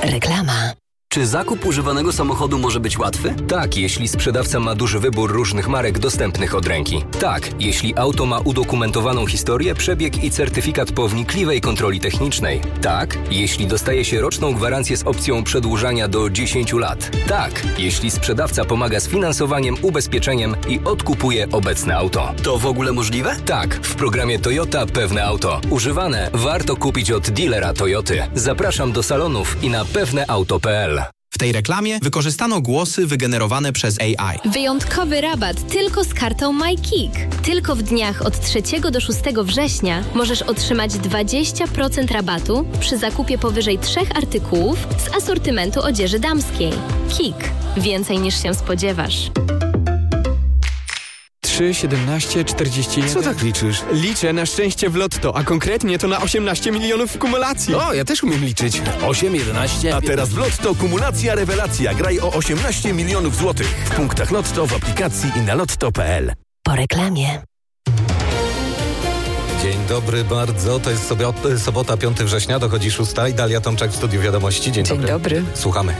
Reklama. Czy zakup używanego samochodu może być łatwy? Tak, jeśli sprzedawca ma duży wybór różnych marek dostępnych od ręki. Tak, jeśli auto ma udokumentowaną historię, przebieg i certyfikat po wnikliwej kontroli technicznej. Tak, jeśli dostaje się roczną gwarancję z opcją przedłużania do 10 lat. Tak, jeśli sprzedawca pomaga z finansowaniem, ubezpieczeniem i odkupuje obecne auto. To w ogóle możliwe? Tak, w programie Toyota Pewne Auto. Używane warto kupić od dealera Toyoty. Zapraszam do salonów i na pewneauto.pl. W tej reklamie wykorzystano głosy wygenerowane przez AI. Wyjątkowy rabat tylko z kartą MyKick. Tylko w dniach od 3 do 6 września możesz otrzymać 20% rabatu przy zakupie powyżej 3 artykułów z asortymentu odzieży damskiej. Kick. Więcej niż się spodziewasz. 3, 17, 41... Co tak liczysz? Liczę na szczęście w lotto, a konkretnie to na 18 milionów w kumulacji. O, ja też umiem liczyć. 8, 11... A teraz w lotto kumulacja rewelacja. Graj o 18 milionów złotych. W punktach lotto, w aplikacji i na lotto.pl. Po reklamie. Dzień dobry bardzo. To jest sobota, 5 września, dochodzi 6. i Dalia Tomczak w Studiu Wiadomości. Dzień dobry. Słuchamy.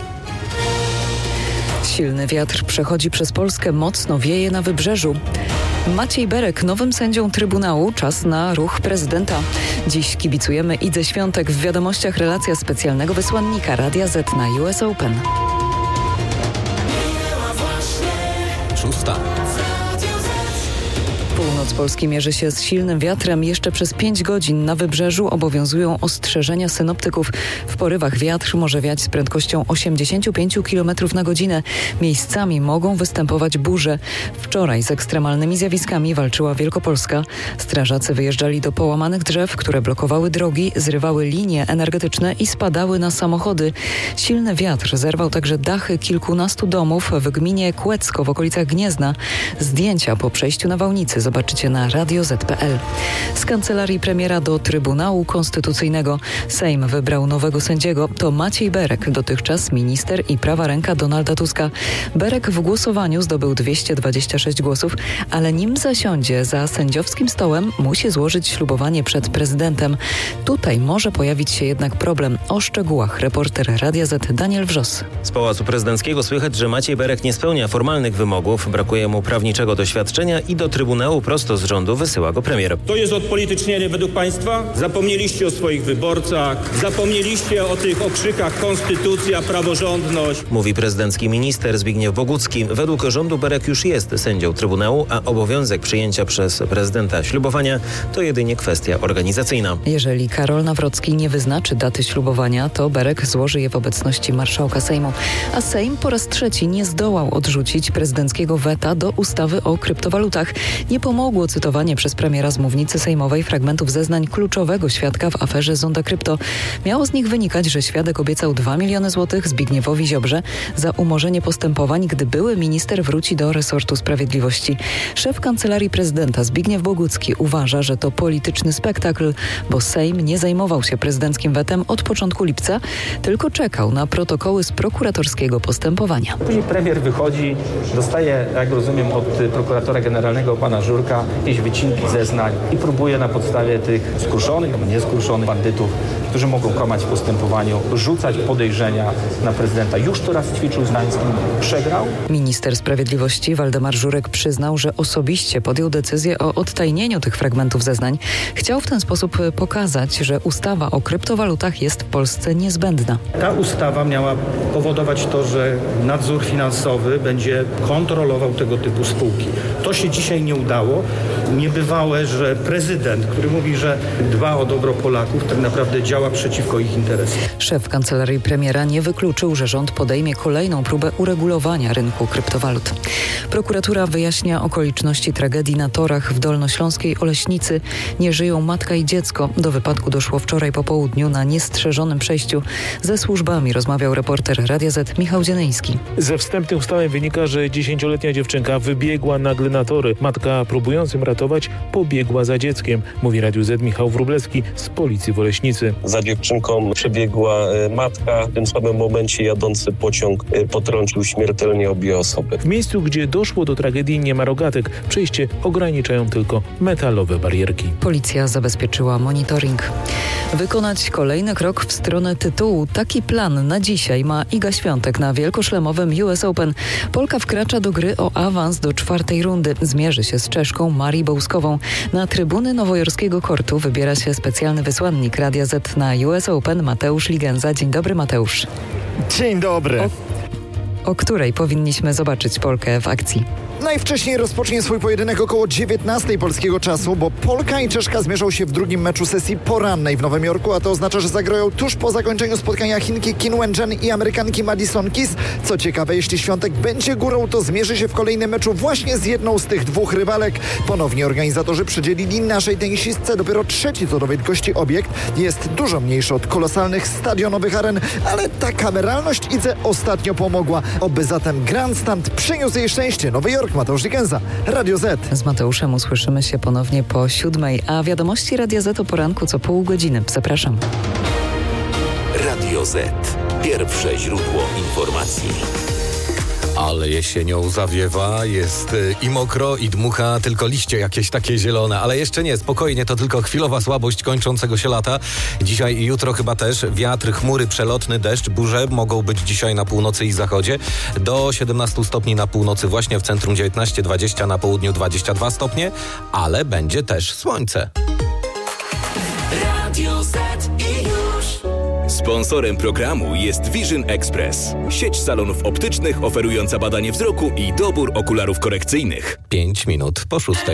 Silny wiatr przechodzi przez Polskę, mocno wieje na wybrzeżu. Maciej Berek, nowym sędzią Trybunału, czas na ruch prezydenta. Dziś kibicujemy Idze Świątek. W wiadomościach relacja specjalnego wysłannika Radia Z na US Open. 6. Północ Polski mierzy się z silnym wiatrem. Jeszcze przez 5 godzin na wybrzeżu obowiązują ostrzeżenia synoptyków. W porywach wiatr może wiać z prędkością 85 km na godzinę. Miejscami mogą występować burze. Wczoraj z ekstremalnymi zjawiskami walczyła Wielkopolska. Strażacy wyjeżdżali do połamanych drzew, które blokowały drogi, zrywały linie energetyczne i spadały na samochody. Silny wiatr zerwał także dachy kilkunastu domów w gminie Kłecko w okolicach Gniezna. Zdjęcia po przejściu nawałnicy zobaczycie na radioz.pl. Z kancelarii premiera do Trybunału Konstytucyjnego. Sejm wybrał nowego sędziego. To Maciej Berek, dotychczas minister i prawa ręka Donalda Tuska. Berek w głosowaniu zdobył 226 głosów, ale nim zasiądzie za sędziowskim stołem, musi złożyć ślubowanie przed prezydentem. Tutaj może pojawić się jednak problem. O szczegółach reporter Radia Z Daniel Wrzos. Z Pałacu Prezydenckiego słychać, że Maciej Berek nie spełnia formalnych wymogów, brakuje mu prawniczego doświadczenia i do Trybunału prosto z rządu wysyła go premier. To jest odpolitycznienie według państwa? Zapomnieliście o swoich wyborcach, zapomnieliście o tych okrzykach konstytucja, praworządność. Mówi prezydencki minister Zbigniew Bogucki. Według rządu Berek już jest sędzią Trybunału, a obowiązek przyjęcia przez prezydenta ślubowania to jedynie kwestia organizacyjna. Jeżeli Karol Nawrocki nie wyznaczy daty ślubowania, to Berek złoży je w obecności marszałka Sejmu. A Sejm po raz trzeci nie zdołał odrzucić prezydenckiego weta do ustawy o kryptowalutach. Nie pomogło cytowanie przez premiera z mównicy sejmowej fragmentów zeznań kluczowego świadka w aferze Zonda Krypto. Miało z nich wynikać, że świadek obiecał 2 miliony złotych Zbigniewowi Ziobrze za umorzenie postępowań, gdy były minister wróci do resortu sprawiedliwości. Szef Kancelarii Prezydenta Zbigniew Bogucki uważa, że to polityczny spektakl, bo Sejm nie zajmował się prezydenckim wetem od początku lipca, tylko czekał na protokoły z prokuratorskiego postępowania. Później premier wychodzi, dostaje, jak rozumiem, od prokuratora generalnego pana Żurka jakieś wycinki zeznań i próbuje na podstawie tych skruszonych albo nieskruszonych bandytów, którzy mogą kłamać w postępowaniu, rzucać podejrzenia na prezydenta. Już to raz ćwiczył z Nańskim, przegrał. Minister Sprawiedliwości Waldemar Żurek przyznał, że osobiście podjął decyzję o odtajnieniu tych fragmentów zeznań. Chciał w ten sposób pokazać, że ustawa o kryptowalutach jest w Polsce niezbędna. Ta ustawa miała powodować to, że nadzór finansowy będzie kontrolował tego typu spółki. To się dzisiaj nie udało. Niebywałe, że prezydent, który mówi, że dba o dobro Polaków, tak naprawdę działa przeciwko ich interesom. Szef kancelarii premiera nie wykluczył, że rząd podejmie kolejną próbę uregulowania rynku kryptowalut. Prokuratura wyjaśnia okoliczności tragedii na torach w Dolnośląskiej Oleśnicy. Nie żyją matka i dziecko. Do wypadku doszło wczoraj po południu na niestrzeżonym przejściu. Ze służbami rozmawiał reporter Radia Z Michał Dzienyński. Ze wstępnych ustaleń wynika, że 10-letnia dziewczynka wybiegła nagle na tory. Matka, próbując próbującym ratować, pobiegła za dzieckiem, mówi Radiu Z Michał Wróblewski z Policji w Oleśnicy. Za dziewczynką przebiegła matka. W tym samym momencie jadący pociąg potrącił śmiertelnie obie osoby. W miejscu, gdzie doszło do tragedii, nie ma rogatek. Przejście ograniczają tylko metalowe barierki. Policja zabezpieczyła monitoring. Wykonać kolejny krok w stronę tytułu. Taki plan na dzisiaj ma Iga Świątek na wielkoszlemowym US Open. Polka wkracza do gry o awans do 4. rundy. Zmierzy się z Czeszką Marii Bołskową. Na trybuny nowojorskiego kortu wybiera się specjalny wysłannik Radia Z na US Open Mateusz Ligenza. Dzień dobry, Mateusz. Dzień dobry. O której powinniśmy zobaczyć Polkę w akcji? Najwcześniej rozpocznie swój pojedynek około 19 polskiego czasu, bo Polka i Czeszka zmierzą się w drugim meczu sesji porannej w Nowym Jorku, a to oznacza, że zagrają tuż po zakończeniu spotkania Chinki Qin Wenchen i Amerykanki Madison Keys. Co ciekawe, jeśli Świątek będzie górą, to zmierzy się w kolejnym meczu właśnie z jedną z tych dwóch rywalek. Ponownie organizatorzy przydzielili naszej tenisistce dopiero 3. co do wielkości obiekt. Jest dużo mniejszy od kolosalnych stadionowych aren, ale ta kameralność Idze ostatnio pomogła. Oby zatem grandstand przyniósł jej szczęście. Nowy Jork, Mateusz Ligenza, Radio Z. Z Mateuszem usłyszymy się ponownie po 7:00, a wiadomości Radia Z o poranku co pół godziny. Zapraszam. Radio Z. Pierwsze źródło informacji. Ale jesienią zawiewa, jest i mokro, i dmucha, tylko liście jakieś takie zielone. Ale jeszcze nie, spokojnie, to tylko chwilowa słabość kończącego się lata. Dzisiaj i jutro chyba też. Wiatr, chmury, przelotny deszcz, burze mogą być dzisiaj na północy i zachodzie. Do 17 stopni na północy, właśnie w centrum 19-20, na południu 22 stopnie. Ale będzie też słońce. Radio Z i już. Sponsorem programu jest Vision Express. Sieć salonów optycznych oferująca badanie wzroku i dobór okularów korekcyjnych. 5 minut po 6:00.